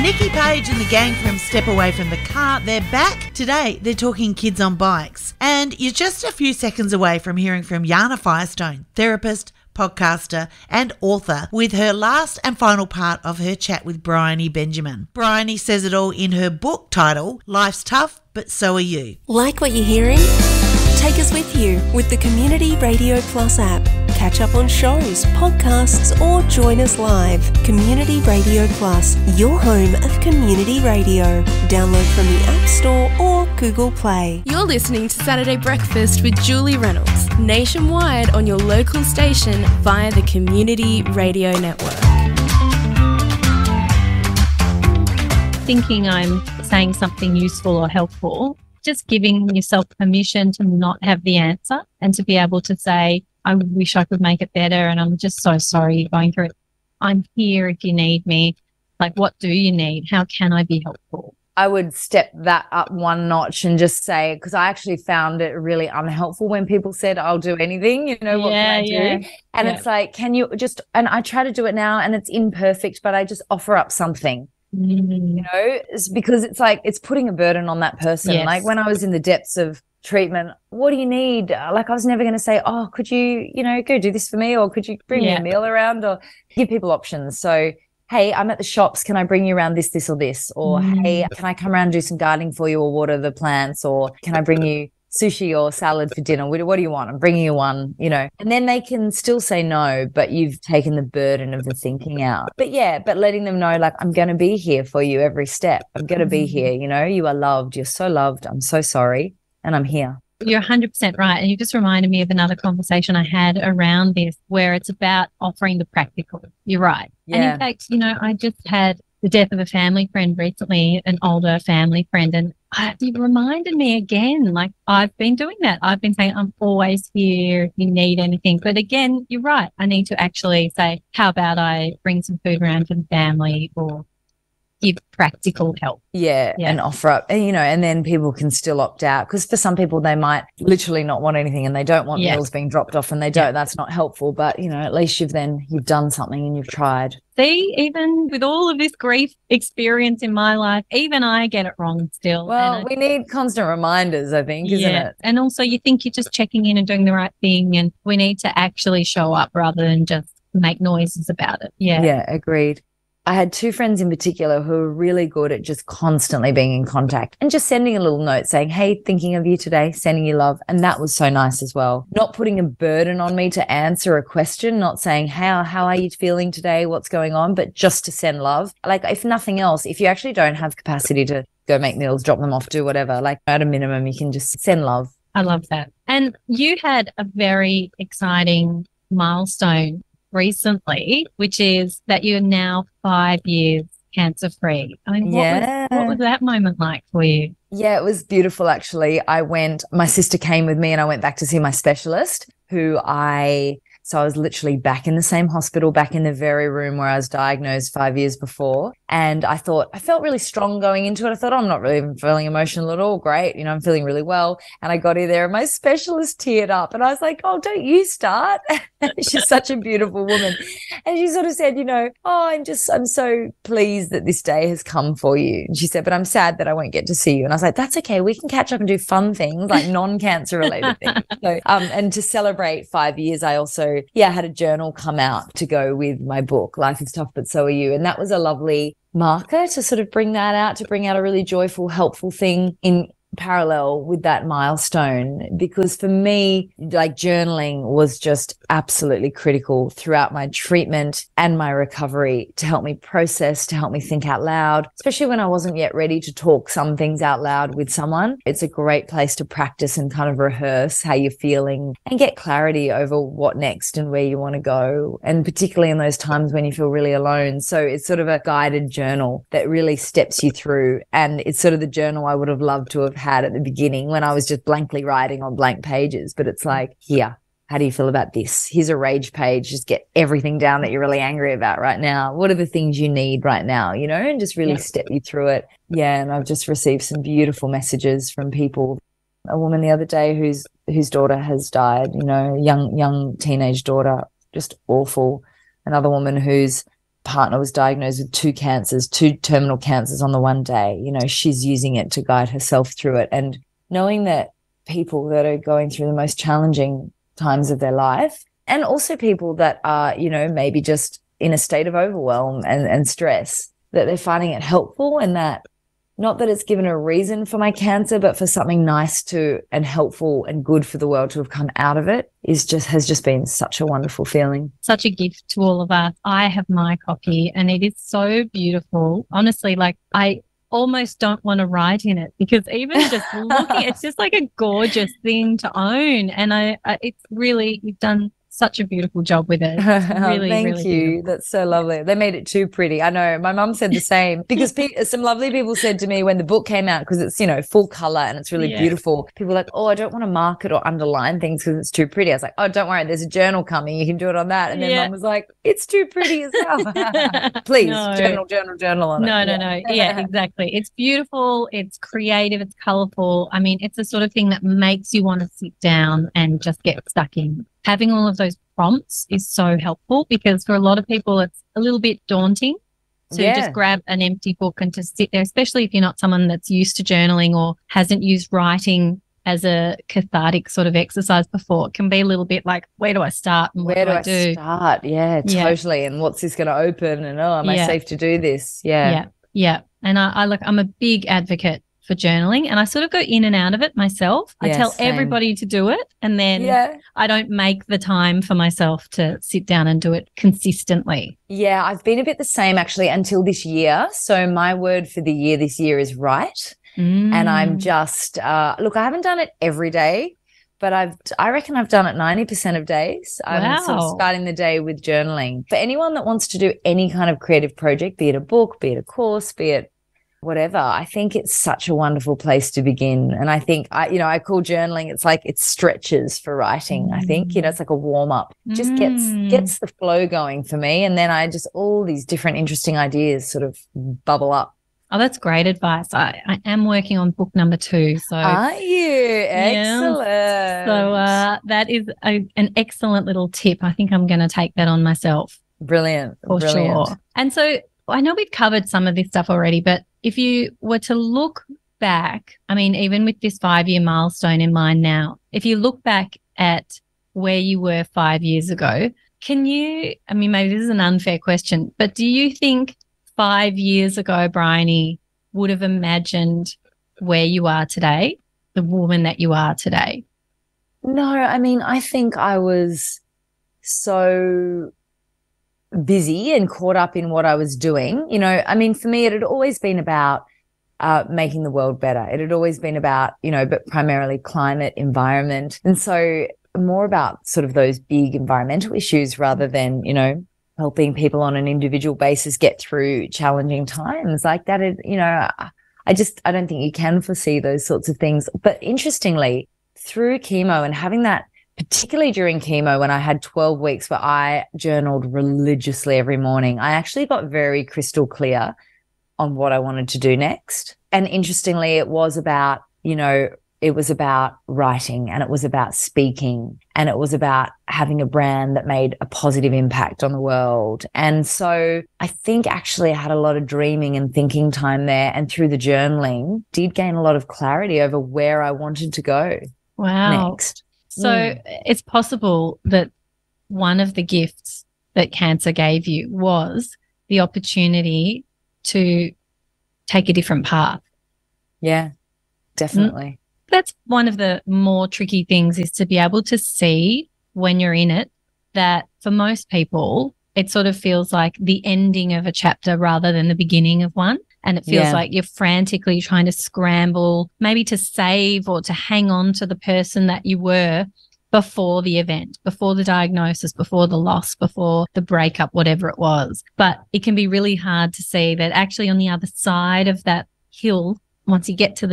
Nikki Page and the gang from Step Away from the Car, they're back. Today, they're talking kids on bikes. And you're just a few seconds away from hearing from Jana Firestone, therapist, podcaster and author, with her last and final part of her chat with Bryony Benjamin. Bryony says it all in her book title, Life's Tough, But So Are You. Like what you're hearing? Take us with you with the Community Radio Plus app. Catch up on shows, podcasts, or join us live. Community Radio Plus, your home of community radio. Download from the App Store or Google Play. You're listening to Saturday Breakfast with Julie Reynolds, nationwide on your local station via the Community Radio Network. Thinking I'm saying something useful or helpful, just giving yourself permission to not have the answer and to be able to say, I wish I could make it better and I'm just so sorry you're going through it. I'm here if you need me. Like, what do you need? How can I be helpful? I would step that up one notch and just say, because I actually found it really unhelpful when people said, I'll do anything, what can I do? And it's like, can you just, and I try to do it now and it's imperfect, but I just offer up something. It's because it's like it's putting a burden on that person. Yes. Like when I was in the depths of treatment, what do you need? Like I was never going to say, oh, could you, go do this for me, or could you bring me a meal around, or give people options. So, hey, I'm at the shops. Can I bring you around this, or this? Or, hey, can I come around and do some gardening for you or water the plants? Or can I bring you sushi or salad for dinner? What do you want? I'm bringing you one, and then they can still say no, but you've taken the burden of the thinking out. But letting them know, like, I'm going to be here for you every step. I'm going to be here. You are loved. You're so loved. I'm so sorry. And I'm here. You're 100% right. And you just reminded me of another conversation I had around this, where it's about offering the practical. You're right. Yeah. And in fact, I just had the death of a family friend recently, an older family friend, and it reminded me again, like, I've been doing that. I've been saying, I'm always here if you need anything. But again, you're right. I need to actually say, how about I bring some food around for the family, or give practical help. Yeah, and offer up, and then people can still opt out, because for some people they might literally not want anything and they don't want meals being dropped off, and they don't. That's not helpful. But, at least you've done something and you've tried. See, even with all of this grief experience in my life, even I get it wrong still. Well, we need constant reminders, I think, isn't it? And also you think you're just checking in and doing the right thing, and we need to actually show up rather than just make noises about it. Yeah, agreed. I had two friends in particular who were really good at just constantly being in contact and just sending a little note saying, hey, thinking of you today, sending you love. And that was so nice as well. Not putting a burden on me to answer a question, not saying, how are you feeling today? What's going on? But just to send love. Like, if nothing else, if you actually don't have capacity to go make meals, drop them off, do whatever, like at a minimum, you can just send love. I love that. And you had a very exciting milestone recently, which is that you're now 5 years cancer-free. I mean, what was that moment like for you? Yeah, it was beautiful, actually. My sister came with me and I went back to see my specialist, so I was literally back in the same hospital, back in the very room where I was diagnosed 5 years before. And I felt really strong going into it. I thought, I'm not really even feeling emotional at all. Great. I'm feeling really well. And I got in there and my specialist teared up and I was like, oh, don't you start? She's such a beautiful woman. And she sort of said, I'm so pleased that this day has come for you. And she said, but I'm sad that I won't get to see you. And I was like, that's okay. We can catch up and do fun things, like non-cancer related things. So, and to celebrate 5 years, I also, had a journal come out to go with my book, Life is Tough, But So Are You. And that was a lovely marker to sort of bring that out, to bring out a really joyful, helpful thing in parallel with that milestone, because for me, like, journaling was just absolutely critical throughout my treatment and my recovery, to help me process, to help me think out loud, especially when I wasn't yet ready to talk some things out loud with someone. It's a great place to practice and kind of rehearse how you're feeling and get clarity over what next and where you want to go, and particularly in those times when you feel really alone. So it's sort of a guided journal that really steps you through, and it's sort of the journal I would have loved to have had at the beginning when I was just blankly writing on blank pages. But it's like, here, how do you feel about this? Here's a rage page. Just get everything down that you're really angry about right now. What are the things you need right now, and just really step you through it. Yeah, and I've just received some beautiful messages from people. A woman the other day whose daughter has died, young teenage daughter, just awful. Another woman whose partner was diagnosed with 2 cancers, 2 terminal cancers on the one day. You know, she's using it to guide herself through it. And knowing that people that are going through the most challenging times of their life, and also people that are, you know, maybe just in a state of overwhelm and stress, that they're finding it helpful, and that not that it's given a reason for my cancer, but for something nice to and helpful and good for the world to have come out of it has just been such a wonderful feeling. Such a gift to all of us. I have my copy and it is so beautiful. Honestly, like I almost don't want to write in it, because even just looking, it's just like a gorgeous thing to own. And it's really, you've done such a beautiful job with it. Really, Thank really you. beautiful. That's so lovely. They made it too pretty. I know. My mum said the same, because some lovely people said to me when the book came out, because it's, you know, full color and it's really beautiful. People were like, oh, I don't want to mark it or underline things because it's too pretty. I was like, oh, don't worry. There's a journal coming. You can do it on that. And then Mum was like, it's too pretty as well. Please, journal on it. No. Yeah, exactly. It's beautiful. It's creative. It's colorful. I mean, it's the sort of thing that makes you want to sit down and just get stuck in. Having all of those prompts is so helpful, because for a lot of people, it's a little bit daunting to just grab an empty book and to sit there, especially if you're not someone that's used to journaling or hasn't used writing as a cathartic sort of exercise before. It can be a little bit like, where do I start and what do I do? Start? Yeah, totally. And what's this going to open? And am I safe to do this? Yeah. And I'm a big advocate for journaling, and I sort of go in and out of it myself. I tell everybody to do it, and then I don't make the time for myself to sit down and do it consistently. Yeah, I've been a bit the same actually until this year. So my word for the year this year is write. And I'm just look, I haven't done it every day, but I reckon I've done it 90% of days. I'm sort of starting the day with journaling. For anyone that wants to do any kind of creative project, be it a book, be it a course, be it whatever, I think it's such a wonderful place to begin. And I think I call journaling, it's like it stretches for writing. I think, it's like a warm up, just gets the flow going for me. And then I just, all these different interesting ideas sort of bubble up. Oh, that's great advice. I am working on book number 2. So are you? Excellent. Yeah. So that is an excellent little tip. I think I'm going to take that on myself. Brilliant. For sure. And so I know we've covered some of this stuff already, but if you were to look back, I mean, even with this 5-year milestone in mind now, if you look back at where you were 5 years ago, maybe this is an unfair question, but do you think 5 years ago, Bryony would have imagined where you are today, the woman that you are today? No, I mean, I think I was so busy and caught up in what I was doing. I mean, for me, it had always been about making the world better. It had always been about, but primarily climate, environment. And so more about sort of those big environmental issues rather than, helping people on an individual basis get through challenging times like that. I don't think you can foresee those sorts of things. But interestingly, through chemo and having that, particularly during chemo when I had 12 weeks where I journaled religiously every morning, I actually got very crystal clear on what I wanted to do next. And interestingly, it was about, writing, and it was about speaking, and it was about having a brand that made a positive impact on the world. And so I think actually I had a lot of dreaming and thinking time there, and through the journaling did gain a lot of clarity over where I wanted to go next. So it's possible that one of the gifts that cancer gave you was the opportunity to take a different path. Yeah, definitely. That's one of the more tricky things, is to be able to see when you're in it that for most people, it sort of feels like the ending of a chapter rather than the beginning of one. And it feels like you're frantically trying to scramble, maybe to save or to hang on to the person that you were before the event, before the diagnosis, before the loss, before the breakup, whatever it was. But it can be really hard to see that actually on the other side of that hill, once you get to the